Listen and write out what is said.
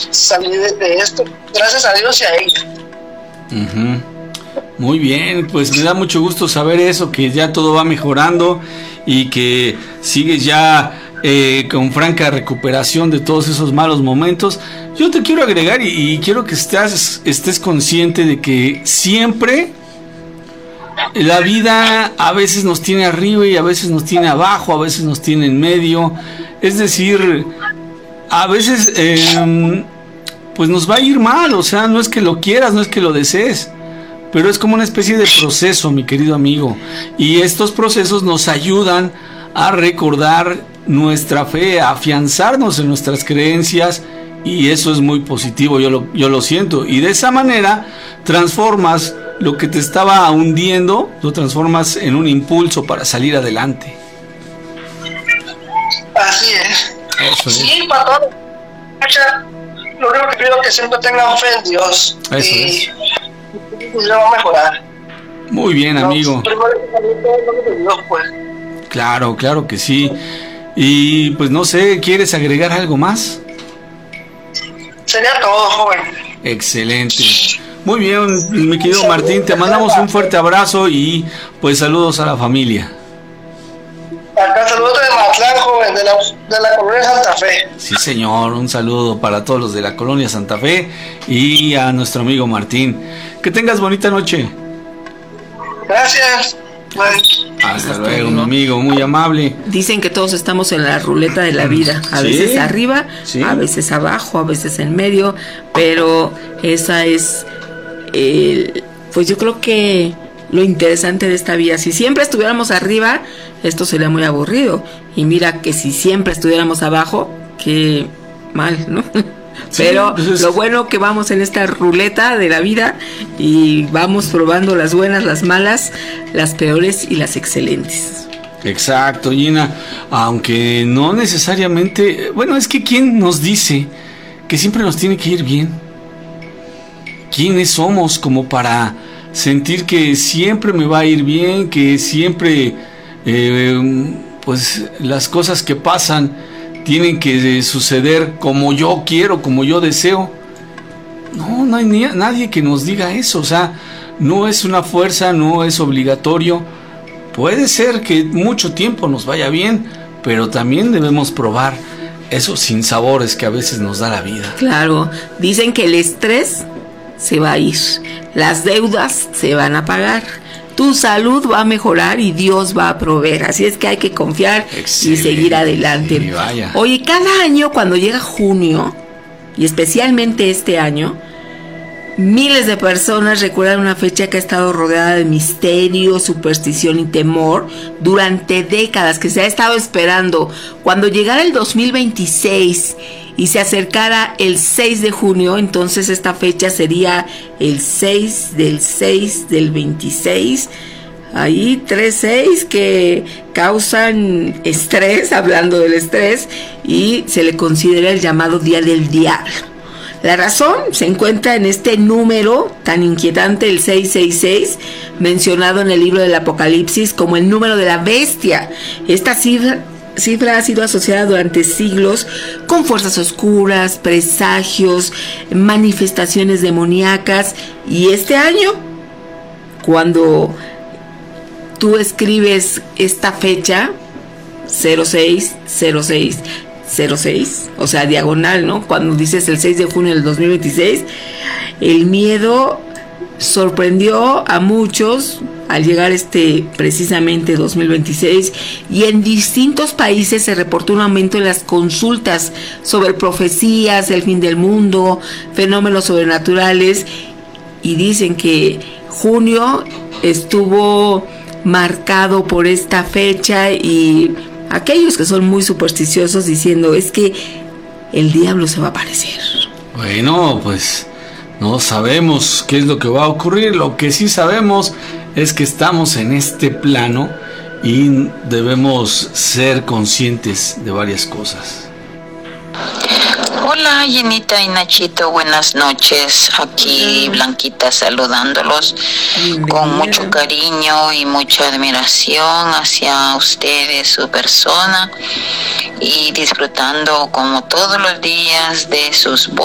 salir de esto, gracias a Dios y a ella. Uh-huh. Muy bien, pues me da mucho gusto saber eso, que ya todo va mejorando y que sigues ya con franca recuperación de todos esos malos momentos. Yo te quiero agregar y quiero que estés consciente de que siempre la vida a veces nos tiene arriba y a veces nos tiene abajo, a veces nos tiene en medio. Es decir, a veces pues nos va a ir mal, o sea, no es que lo quieras, no es que lo desees, pero es como una especie de proceso, mi querido amigo, y estos procesos nos ayudan a recordar nuestra fe, a afianzarnos en nuestras creencias, y eso es muy positivo, yo lo siento, y de esa manera transformas lo que te estaba hundiendo, lo transformas en un impulso para salir adelante. Así es. Eso es. Sí, para todo. Lo único que pido es que siempre tengan fe en Dios. Eso es. Y ya va a mejorar. Muy bien, amigo. Dios, pues. Claro que sí. Y pues no sé, ¿quieres agregar algo más? Sería todo, joven. Excelente. Muy bien, mi querido Martín, te mandamos un fuerte abrazo y pues saludos a la familia. Acá saludos de Mazatlán, joven, de la colonia Santa Fe. Sí, señor, un saludo para todos los de la colonia Santa Fe y a nuestro amigo Martín. Que tengas bonita noche. Gracias. Hasta luego, mi amigo, muy amable. Dicen que todos estamos en la ruleta de la vida, a veces arriba, a veces abajo, a veces en medio, pero esa es, pues yo creo que lo interesante de esta vida. Si siempre estuviéramos arriba, esto sería muy aburrido, y mira que si siempre estuviéramos abajo, qué mal, ¿no? Pero lo bueno que vamos en esta ruleta de la vida y vamos probando las buenas, las malas, las peores y las excelentes. Exacto, Gina, aunque no necesariamente, bueno, es que ¿quién nos dice que siempre nos tiene que ir bien? ¿Quiénes somos como para sentir que siempre me va a ir bien, que siempre pues las cosas que pasan tienen que suceder como yo quiero, como yo deseo? No hay nadie que nos diga eso, o sea, no es una fuerza, no es obligatorio. Puede ser que mucho tiempo nos vaya bien, pero también debemos probar esos sinsabores que a veces nos da la vida. Claro, dicen que el estrés se va a ir, las deudas se van a pagar, tu salud va a mejorar y Dios va a proveer. Así es que hay que confiar. Excelente. Y seguir adelante. Sí, vaya. Oye, cada año cuando llega junio, y especialmente este año, miles de personas recuerdan una fecha que ha estado rodeada de misterio, superstición y temor durante décadas, que se ha estado esperando. Cuando llegara el 2026 y se acercara el 6 de junio, entonces esta fecha sería el 6 del 26. Ahí 3-6 que causan estrés, hablando del estrés, y se le considera el llamado Día del Diablo. La razón se encuentra en este número tan inquietante, el 666, mencionado en el libro del Apocalipsis como el número de la bestia. Esta cifra ha sido asociada durante siglos con fuerzas oscuras, presagios, manifestaciones demoníacas, y este año, cuando tú escribes esta fecha 060606, o sea, diagonal, ¿no? Cuando dices el 6 de junio del 2026, el miedo sorprendió a muchos al llegar precisamente 2026, y en distintos países se reportó un aumento en las consultas sobre profecías, el fin del mundo, fenómenos sobrenaturales, y dicen que junio estuvo marcado por esta fecha, y aquellos que son muy supersticiosos diciendo es que el diablo se va a aparecer. Bueno, pues no sabemos qué es lo que va a ocurrir. Lo que sí sabemos es que estamos en este plano y debemos ser conscientes de varias cosas. Hola, Jenita y Nachito, buenas noches. Aquí Blanquita saludándolos con mucho cariño y mucha admiración hacia ustedes, su persona, y disfrutando como todos los días de sus voces.